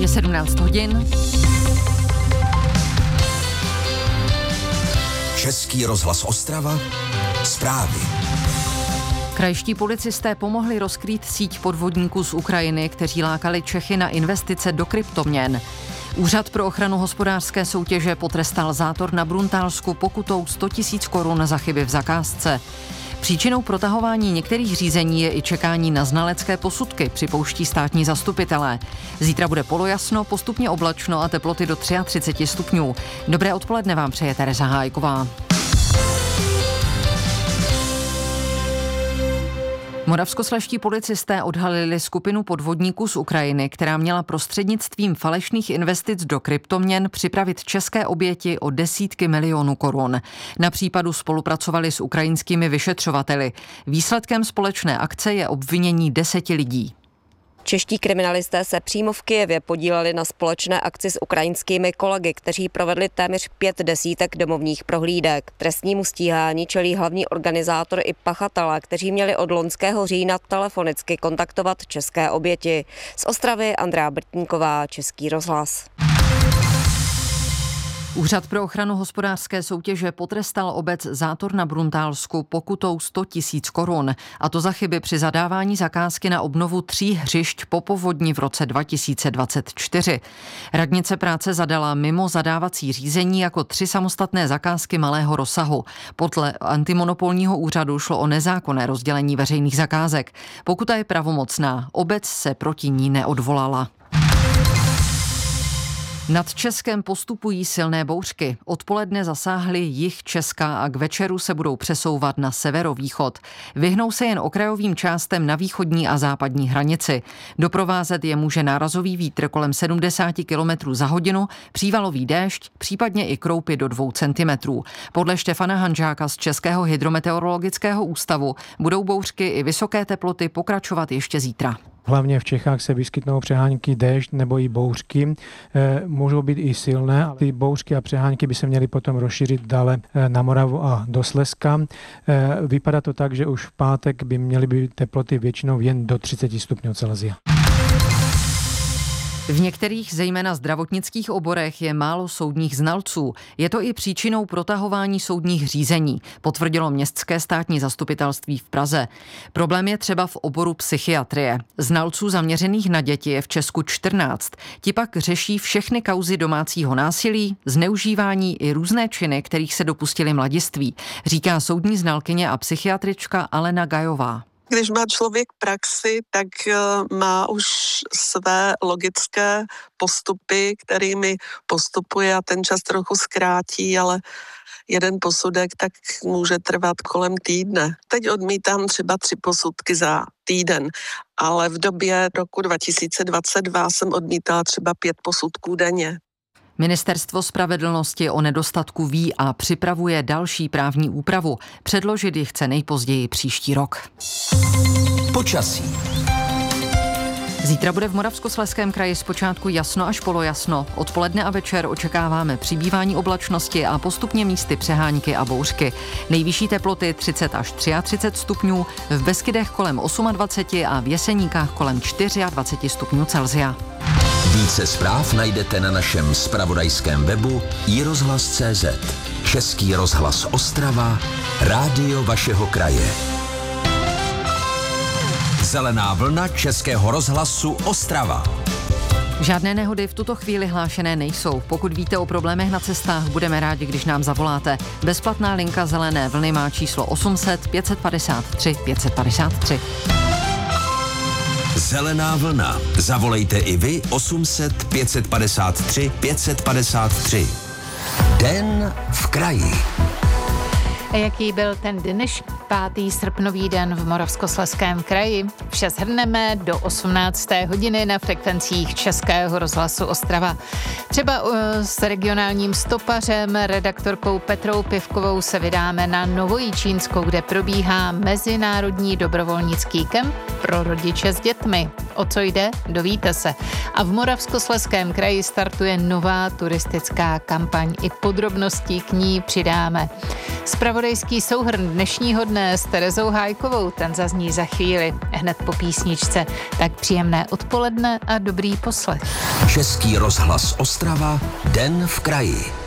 Je 17 hodin. Český rozhlas Ostrava. Zprávy. Krajští policisté pomohli rozkrýt síť podvodníků z Ukrajiny, kteří lákali Čechy na investice do kryptoměn. Úřad pro ochranu hospodářské soutěže potrestal Zátor na Bruntálsku pokutou 100 000 korun za chyby v zakázce. Příčinou protahování některých řízení je i čekání na znalecké posudky, připouští státní zastupitelé. Zítra bude polojasno, postupně oblačno a teploty do 33 stupňů. Dobré odpoledne vám přeje Tereza Hájková. Moravskoslezští policisté odhalili skupinu podvodníků z Ukrajiny, která měla prostřednictvím falešných investic do kryptoměn připravit české oběti o desítky milionů korun. Na případu spolupracovali s ukrajinskými vyšetřovateli. Výsledkem společné akce je obvinění 10 lidí. Čeští kriminalisté se přímo v Kyjevě podíleli na společné akci s ukrajinskými kolegy, kteří provedli téměř 5 desítek domovních prohlídek. Trestnímu stíhání čelí hlavní organizátor i pachatelé, kteří měli od loňského října telefonicky kontaktovat české oběti. Z Ostravy Andrea Brtníková, Český rozhlas. Úřad pro ochranu hospodářské soutěže potrestal obec Zátor na Bruntálsku pokutou 100 000 korun, a to za chyby při zadávání zakázky na obnovu 3 hřišť po povodni v roce 2024. Radnice práce zadala mimo zadávací řízení jako 3 samostatné zakázky malého rozsahu. Podle antimonopolního úřadu šlo o nezákonné rozdělení veřejných zakázek. Pokuta je pravomocná, obec se proti ní neodvolala. Nad Českem postupují silné bouřky. Odpoledne zasáhly jih Česka a k večeru se budou přesouvat na severovýchod. Vyhnou se jen okrajovým částem na východní a západní hranici. Doprovázet je může nárazový vítr kolem 70 km za hodinu, přívalový déšť, případně i kroupy do 2 cm. Podle Štefana Hanžáka z Českého hydrometeorologického ústavu budou bouřky i vysoké teploty pokračovat ještě zítra. Hlavně v Čechách se vyskytnou přehánky déšť nebo i bouřky. Můžou být i silné. Ty bouřky a přehánky by se měly potom rozšířit dále na Moravu a do Slezska. Vypadá to tak, že už v pátek by měly být teploty většinou jen do 30 stupňů Celsia. V některých, zejména zdravotnických oborech, je málo soudních znalců. Je to i příčinou protahování soudních řízení, potvrdilo Městské státní zastupitelství v Praze. Problém je třeba v oboru psychiatrie. Znalců zaměřených na děti je v Česku 14. Ti pak řeší všechny kauzy domácího násilí, zneužívání i různé činy, kterých se dopustili mladiství, říká soudní znalkyně a psychiatrička Alena Gajová. Když má člověk praxi, tak má už své logické postupy, kterými postupuje a ten čas trochu zkrátí, ale jeden posudek tak může trvat kolem týdne. Teď odmítám třeba 3 posudky za týden, ale v době roku 2022 jsem odmítala třeba 5 posudků denně. Ministerstvo spravedlnosti o nedostatku ví a připravuje další právní úpravu. Předložit ji chce nejpozději příští rok. Počasí. Zítra bude v Moravskoslezském kraji zpočátku jasno až polojasno. Odpoledne a večer očekáváme přibývání oblačnosti a postupně místy přehánky a bouřky. Nejvyšší teploty 30 až 33 stupňů, v Beskydech kolem 28 a v Jeseníkách kolem 24 stupňů Celsia. Více zpráv najdete na našem zpravodajském webu iRozhlas.cz. Český rozhlas Ostrava, rádio vašeho kraje. Zelená vlna Českého rozhlasu Ostrava. Žádné nehody v tuto chvíli hlášené nejsou. Pokud víte o problémech na cestách, budeme rádi, když nám zavoláte. Bezplatná linka Zelené vlny má číslo 800 553 553. Zelená vlna. Zavolejte i vy 800 553 553. Den v kraji. Jaký byl ten dnešní 5. srpnový den v Moravskoslezském kraji? Vše shrneme do 18. hodiny na frekvencích Českého rozhlasu Ostrava. Třeba s regionálním stopařem, redaktorkou Petrou Pivkovou se vydáme na Novojičínskou, kde probíhá mezinárodní dobrovolnický kemp pro rodiče s dětmi. O co jde? Dovíte se. A v Moravskoslezském kraji startuje nová turistická kampaň. I podrobnosti k ní přidáme. Zpravodajský souhrn dnešního dne s Terezou Hájkovou, ten zazní za chvíli, hned po písničce. Tak příjemné odpoledne a dobrý poslech. Český rozhlas Ostrava, Den v kraji.